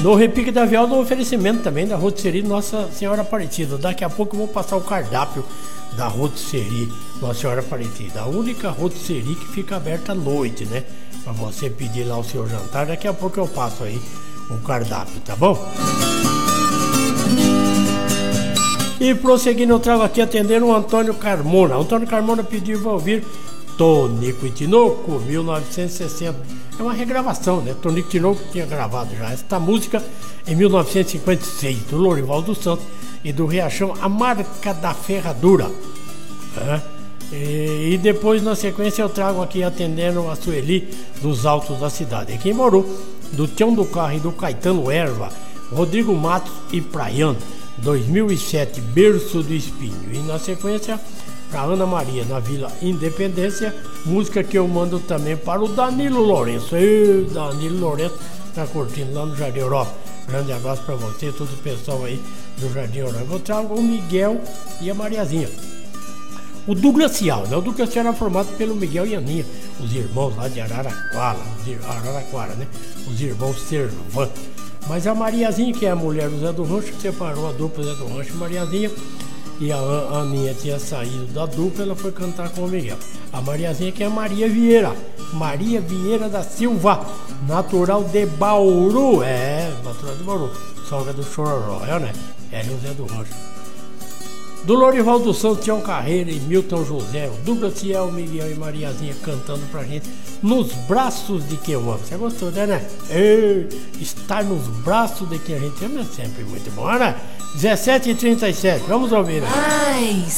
No repique da viola, no oferecimento também da Rotisserie Nossa Senhora Aparecida. Daqui a pouco eu vou passar o cardápio da Rotisserie Nossa Senhora Aparecida. A única rotisserie que fica aberta à noite, né? Pra você pedir lá o seu jantar. Daqui a pouco eu passo aí o cardápio, tá bom? E prosseguindo, eu trago aqui atendendo o Antônio Carmona. O Antônio Carmona pediu para ouvir Tonico e Tinoco, 1960. É uma regravação, né? Tonico e Tinoco tinha gravado já esta música em 1956, do Lorival dos Santos e do Riachão, A Marca da Ferradura. E depois, na sequência, eu trago aqui atendendo a Sueli dos Altos da Cidade. Aqui em Moru, do Tião do Carro e do Caetano Erva, Rodrigo Matos e Praiano, 2007, Berço do Espinho. E na sequência, para Ana Maria, na Vila Independência, música que eu mando também para o Danilo Lourenço. Ei, Danilo Lourenço tá curtindo lá no Jardim Europa. Grande abraço para você, todo o pessoal aí do Jardim Europa. Eu trago o Miguel e a Mariazinha. O Douglas Cial, né? O Douglas Cial era formado pelo Miguel e Aninha, os irmãos lá de Araraquara, né? Os irmãos Servan. Mas a Mariazinha, que é a mulher do Zé do Rancho, separou a dupla Zé do Rancho e Mariazinha. E a Aninha tinha saído da dupla, ela foi cantar com o Miguel. A Mariazinha, que é a Maria Vieira da Silva, natural de Bauru. Natural de Bauru, sogra do Chororó, né? Ela e o Zé do Rancho. Do Lorival dos Santos, Tião Carreira e Milton José, o Douglas Ciel, Miguel e Mariazinha cantando pra gente Nos Braços de Quem Eu Amo. Você gostou, né? Estar nos braços de quem a gente ama é sempre muito bom, né? 17h37, vamos ouvir, né?